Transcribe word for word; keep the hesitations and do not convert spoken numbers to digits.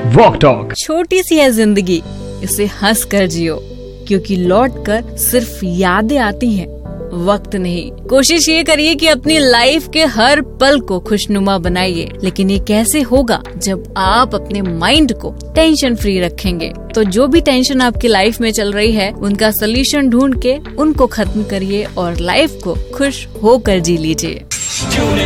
Walk talk. छोटी सी है जिंदगी, इसे हंस कर जियो, क्योंकि लौट कर सिर्फ यादें आती हैं, वक्त नहीं। कोशिश ये करिए कि अपनी लाइफ के हर पल को खुशनुमा बनाइए, लेकिन ये कैसे होगा जब आप अपने माइंड को टेंशन फ्री रखेंगे। तो जो भी टेंशन आपकी लाइफ में चल रही है, उनका सलूशन ढूंढ के उनको खत्म करिए और लाइफ को खुश होकर जी लीजिए।